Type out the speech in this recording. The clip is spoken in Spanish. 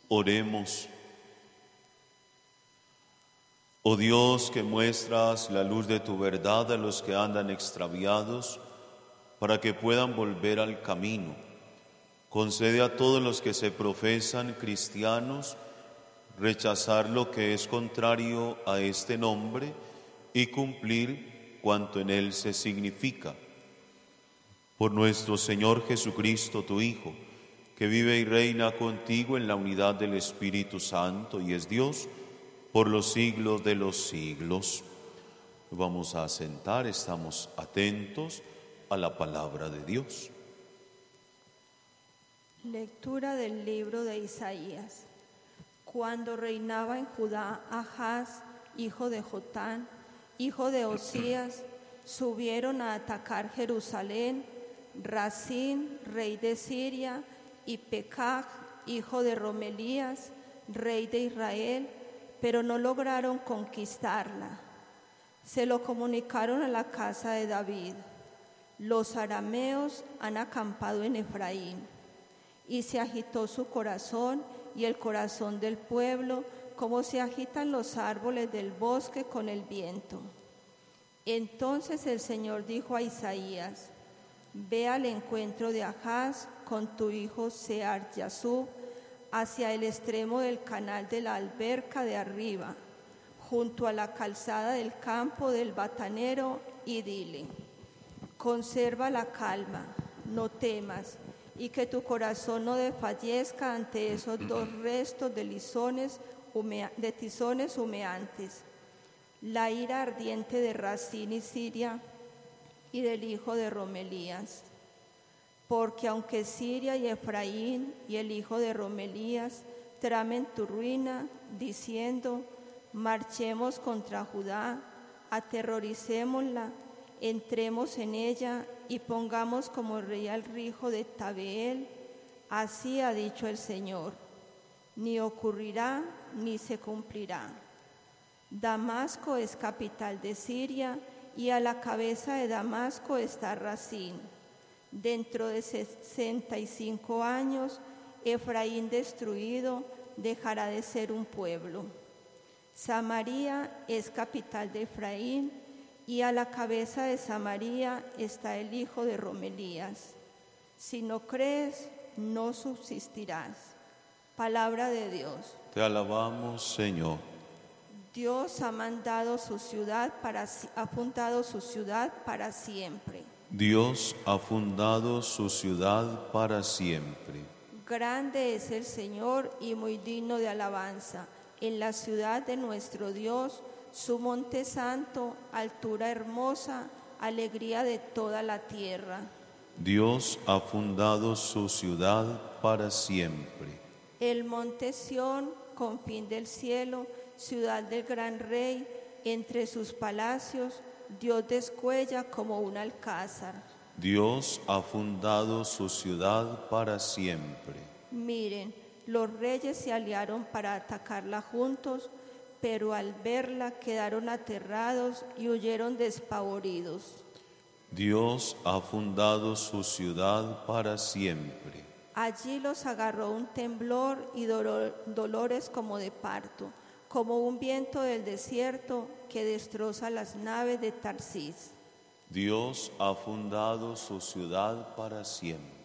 Oremos. Oh Dios, que muestras la luz de tu verdad a los que andan extraviados, para que puedan volver al camino, concede a todos los que se profesan cristianos rechazar lo que es contrario a este nombre y cumplir cuanto en él se significa. Por nuestro Señor Jesucristo, tu Hijo, que vive y reina contigo en la unidad del Espíritu Santo y es Dios por los siglos de los siglos. Vamos a sentar, estamos atentos a la palabra de Dios. Lectura del libro de Isaías. Cuando reinaba en Judá Ahaz, hijo de Jotán, hijo de Osías, subieron a atacar Jerusalén Rasín, rey de Siria, y Pekaj, hijo de Romelías, rey de Israel, pero no lograron conquistarla. Se lo comunicaron a la casa de David. Los arameos han acampado en Efraín. Y se agitó su corazón y el corazón del pueblo, como se agitan los árboles del bosque con el viento. Entonces el Señor dijo a Isaías: Ve al encuentro de Ahaz con tu hijo Sear-Yasub hacia el extremo del canal de la alberca de arriba, junto a la calzada del campo del batanero, y dile: Conserva la calma, no temas, y que tu corazón no desfallezca ante esos dos restos de tizones humeantes. La ira ardiente de Rasín y Siria y del hijo de Romelías. Porque aunque Siria y Efraín y el hijo de Romelías tramen tu ruina, diciendo: marchemos contra Judá, aterroricémosla, entremos en ella y pongamos como rey al hijo de Tabeel, así ha dicho el Señor: ni ocurrirá ni se cumplirá. Damasco es capital de Siria, y a la cabeza de Damasco está Rasín. Dentro de 65 años, Efraín destruido dejará de ser un pueblo. Samaria es capital de Efraín, y a la cabeza de Samaria está el hijo de Romelías. Si no crees, no subsistirás. Palabra de Dios. Te alabamos, Señor. Dios ha fundado su ciudad para siempre. Dios ha fundado su ciudad para siempre. Grande es el Señor y muy digno de alabanza. En la ciudad de nuestro Dios, su monte santo, altura hermosa, alegría de toda la tierra. Dios ha fundado su ciudad para siempre. El monte Sión, confín del cielo, ciudad del gran rey, entre sus palacios, Dios descuella como un alcázar. Dios ha fundado su ciudad para siempre. Miren, los reyes se aliaron para atacarla juntos, pero al verla quedaron aterrados y huyeron despavoridos. Dios ha fundado su ciudad para siempre. Allí los agarró un temblor y dolores como de parto, como un viento del desierto que destroza las naves de Tarsís. Dios ha fundado su ciudad para siempre.